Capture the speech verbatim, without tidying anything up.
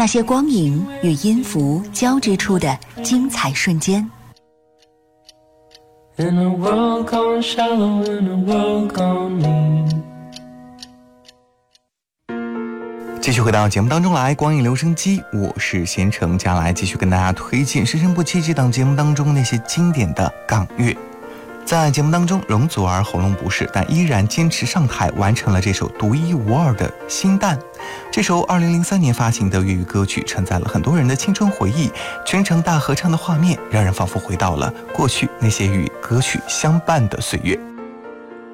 那些光影与音符交织出的精彩瞬间。 In a world gone shallow, in a world gone mean。 继续回到节目当中来，光影留声机，我是贤成，接下来继续跟大家推荐《生生不息》这档节目当中那些经典的港乐。在节目当中，容祖儿喉咙不适，但依然坚持上台，完成了这首独一无二的《心淡》。这首二零零三年发行的粤语歌曲，承载了很多人的青春回忆，全程大合唱的画面，让人仿佛回到了过去那些与歌曲相伴的岁月。